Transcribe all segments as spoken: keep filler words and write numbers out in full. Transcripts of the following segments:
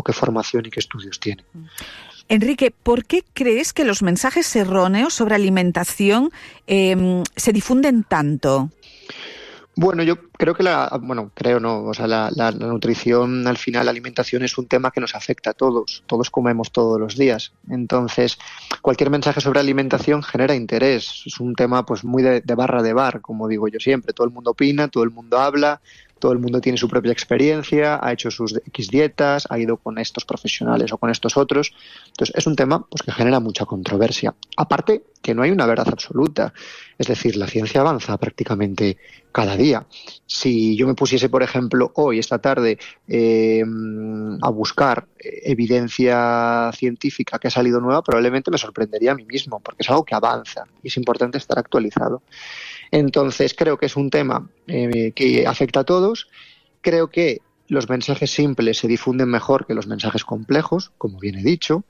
qué formación y qué estudios tiene. Enrique, ¿por qué crees que los mensajes erróneos sobre alimentación eh, se difunden tanto? Bueno, yo creo que la, bueno, creo no, o sea, la, la, la nutrición, al final, la alimentación es un tema que nos afecta a todos, todos comemos todos los días, entonces cualquier mensaje sobre alimentación genera interés, es un tema pues muy de, de barra de bar, como digo yo siempre, todo el mundo opina, todo el mundo habla, todo el mundo tiene su propia experiencia, ha hecho sus X dietas, ha ido con estos profesionales o con estos otros. Entonces, es un tema pues, que genera mucha controversia. Aparte, que no hay una verdad absoluta. Es decir, la ciencia avanza prácticamente cada día. Si yo me pusiese, por ejemplo, hoy, esta tarde, eh, a buscar evidencia científica que ha salido nueva, probablemente me sorprendería a mí mismo, porque es algo que avanza y es importante estar actualizado. Entonces, creo que es un tema eh, que afecta a todos. Creo que los mensajes simples se difunden mejor que los mensajes complejos, como bien he dicho,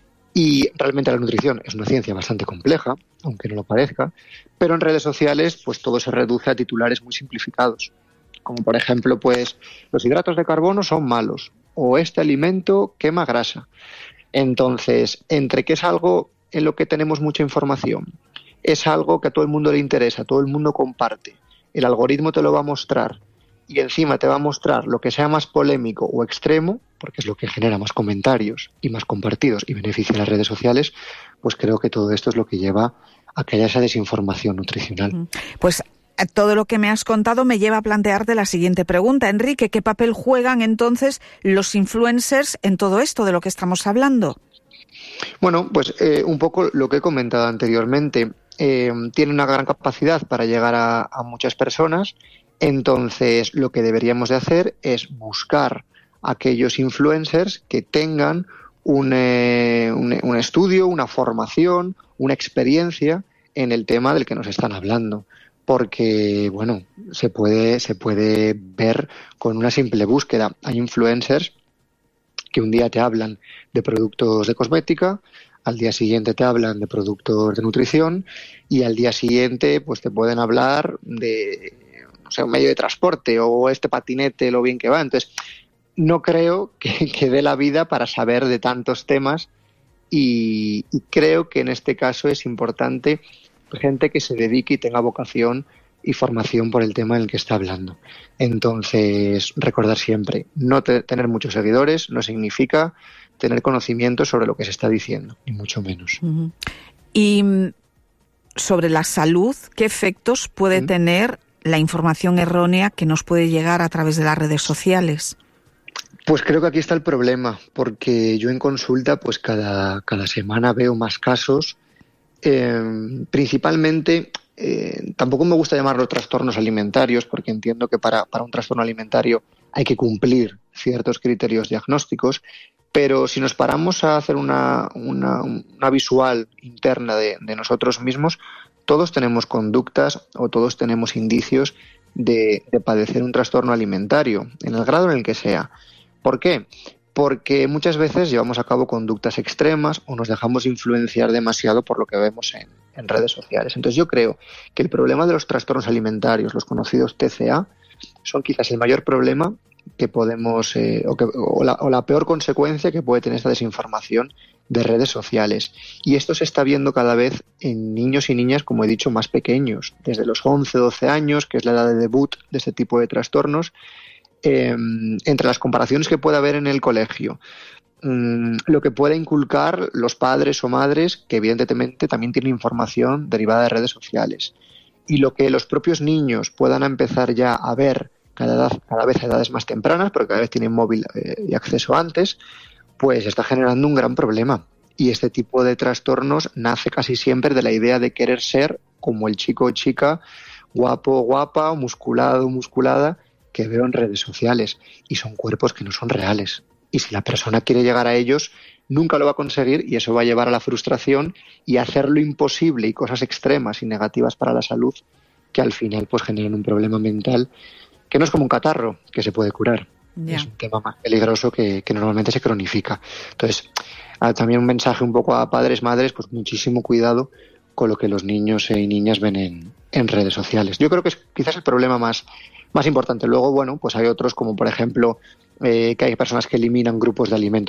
y realmente la nutrición es una ciencia bastante compleja, aunque no lo parezca, pero en redes sociales pues todo se reduce a titulares muy simplificados, como por ejemplo, pues los hidratos de carbono son malos, o este alimento quema grasa. Entonces, entre que es algo en lo que tenemos mucha información, es algo que a todo el mundo le interesa, todo el mundo comparte, el algoritmo te lo va a mostrar y encima te va a mostrar lo que sea más polémico o extremo, porque es lo que genera más comentarios y más compartidos y beneficia a las redes sociales, pues creo que todo esto es lo que lleva a que haya esa desinformación nutricional. Pues todo lo que me has contado me lleva a plantearte la siguiente pregunta. Enrique, ¿qué papel juegan entonces los influencers en todo esto de lo que estamos hablando? Bueno, pues eh, un poco lo que he comentado anteriormente. Eh, tiene una gran capacidad para llegar a, a muchas personas, entonces lo que deberíamos de hacer es buscar aquellos influencers que tengan un, eh, un, un estudio, una formación, una experiencia en el tema del que nos están hablando, porque bueno, se puede, se puede ver con una simple búsqueda. Hay influencers que un día te hablan de productos de cosmética, al día siguiente te hablan de productos de nutrición y al día siguiente pues te pueden hablar de, no sé, un medio de transporte o este patinete, lo bien que va. Entonces, no creo que, que dé la vida para saber de tantos temas y, y creo que en este caso es importante gente que se dedique y tenga vocación y formación por el tema en el que está hablando. Entonces, recordar siempre, no te, tener muchos seguidores no significa tener conocimiento sobre lo que se está diciendo, ni mucho menos. Uh-huh. Y sobre la salud, ¿qué efectos puede uh-huh. tener la información errónea que nos puede llegar a través de las redes sociales? Pues creo que aquí está el problema, porque yo en consulta pues cada, cada semana veo más casos, eh, principalmente eh, tampoco me gusta llamarlo trastornos alimentarios, porque entiendo que para, para un trastorno alimentario hay que cumplir ciertos criterios diagnósticos, pero si nos paramos a hacer una, una, una visual interna de, de nosotros mismos, todos tenemos conductas o todos tenemos indicios de, de padecer un trastorno alimentario, en el grado en el que sea. ¿Por qué? Porque muchas veces llevamos a cabo conductas extremas o nos dejamos influenciar demasiado por lo que vemos en, en redes sociales. Entonces yo creo que el problema de los trastornos alimentarios, los conocidos T C A, son quizás el mayor problema que podemos, eh, o, que, o, la, o la peor consecuencia que puede tener esta desinformación de redes sociales. Y esto se está viendo cada vez en niños y niñas, como he dicho, más pequeños, desde los once, doce años, que es la edad de debut de este tipo de trastornos. Eh, entre las comparaciones que puede haber en el colegio, mmm, lo que pueda inculcar los padres o madres, que evidentemente también tienen información derivada de redes sociales, y lo que los propios niños puedan empezar ya a ver cada, edad, cada vez a edades más tempranas, porque cada vez tienen móvil eh, y acceso antes, pues está generando un gran problema. Y este tipo de trastornos nace casi siempre de la idea de querer ser como el chico o chica, guapo o guapa, o musculado o musculada, que veo en redes sociales, y son cuerpos que no son reales. Y si la persona quiere llegar a ellos, nunca lo va a conseguir y eso va a llevar a la frustración y a hacer lo imposible y cosas extremas y negativas para la salud que al final pues generan un problema mental que no es como un catarro que se puede curar. Yeah. Es un tema más peligroso que, que normalmente se cronifica. Entonces, también un mensaje un poco a padres, madres, pues muchísimo cuidado con lo que los niños y niñas ven en, en redes sociales. Yo creo que es quizás el problema más más importante. Luego, bueno, pues hay otros como por ejemplo eh, que hay personas que eliminan grupos de alimentos